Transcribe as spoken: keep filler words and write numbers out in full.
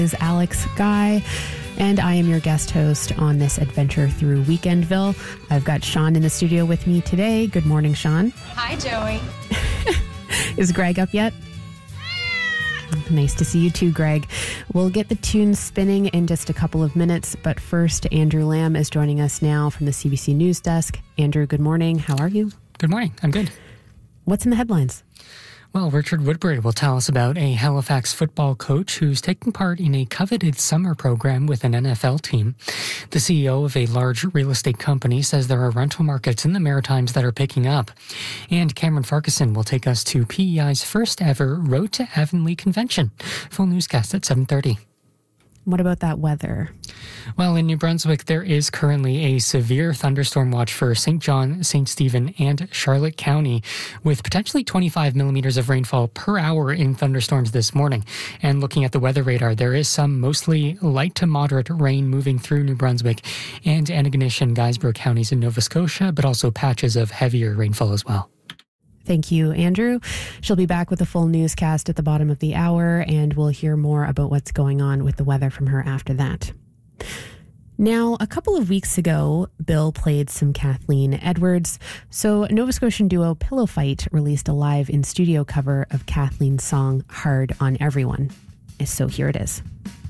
Is Alex Guy, and I am your guest host on this adventure through Weekendville. I've got Sean in the studio with me today. Good morning, Sean. Hi, Joey. Is Greg up yet? Nice to see you too, Greg. We'll get the tunes spinning in just a couple of minutes, but first, Andrew Lamb is joining us now from the C B C News Desk. Andrew, good morning. How are you? Good morning. I'm good. What's in the headlines? Well, Richard Woodbury will tell us about a Halifax football coach who's taking part in a coveted summer program with an N F L team. The C E O of a large real estate company says there are rental markets in the Maritimes that are picking up. And Cameron Farquharson will take us to P E I's first ever Road to Avonlea convention. Full newscast at seven thirty. What about that weather? Well, in New Brunswick, there is currently a severe thunderstorm watch for Saint John, Saint Stephen, and Charlotte County, with potentially twenty-five millimeters of rainfall per hour in thunderstorms this morning. And looking at the weather radar, there is some mostly light to moderate rain moving through New Brunswick and Antigonish and Guysborough counties in Nova Scotia, but also patches of heavier rainfall as well. Thank you, Andrew. She'll be back with a full newscast at the bottom of the hour, and we'll hear more about what's going on with the weather from her after that. Now, a couple of weeks ago, Bill played some Kathleen Edwards, so Nova Scotian duo Pillow Fight released a live in-studio cover of Kathleen's song Hard on Everyone. So here it is.